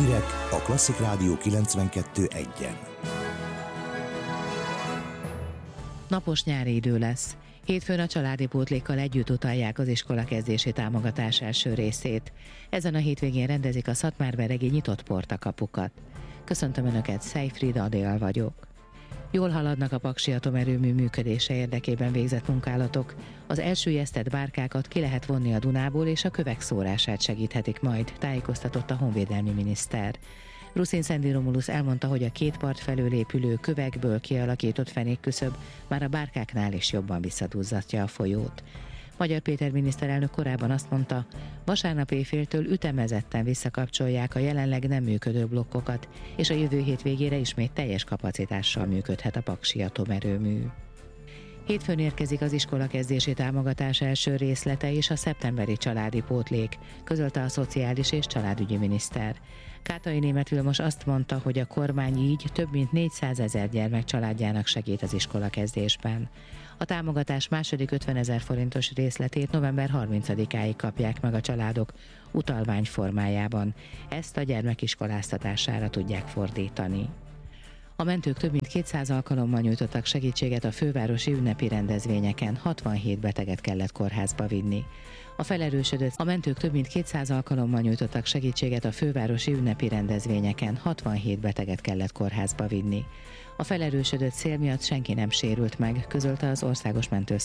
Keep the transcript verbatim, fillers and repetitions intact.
Hírek a Klasszik Rádió kilencvenkettő egyen. Napos nyári idő lesz. Hétfőn a családi pótlékkal együtt utalják az iskola kezdési támogatás első részét. Ezen a hétvégén rendezik a Szatmárberegi nyitott portakapukat. Köszöntöm Önöket, Szejfried Adél vagyok. Jól haladnak a Paksi atomerőmű működése érdekében végzett munkálatok. Az elsüllyesztett bárkákat ki lehet vonni a Dunából, és a kövek szórását segíthetik majd, tájékoztatott a honvédelmi miniszter. Ruszin Szendi Romulus elmondta, hogy a két part felől épülő kövekből kialakított fenékküszöb már a bárkáknál is jobban visszadúzzatja a folyót. Magyar Péter miniszterelnök korábban azt mondta, vasárnap éjféltől ütemezetten visszakapcsolják a jelenleg nem működő blokkokat, és a jövő hét végére ismét teljes kapacitással működhet a Paksi atomerőmű. Hétfőn érkezik az iskola kezdési támogatás első részlete és a szeptemberi családi pótlék, közölte a Szociális és Családügyi miniszter. Kátai Németh Vilmos azt mondta, hogy a kormány így több mint négyszázezer gyermek családjának segít az iskola kezdésben. A támogatás második ötvenezer forintos részletét november harmincadikáig kapják meg a családok utalvány formájában. Ezt a gyermek iskoláztatására tudják fordítani. A mentők több mint kétszáz alkalommal nyújtottak segítséget a fővárosi ünnepi rendezvényeken, hatvanhét beteget kellett kórházba vinni. A felerősödött a mentők több mint kétszáz alkalommal nyújtottak segítséget a fővárosi ünnepi rendezvényeken, hatvanhét beteget kellett kórházba vinni. A felerősödött szél miatt senki nem sérült meg, közölte az Országos Mentőszolgálat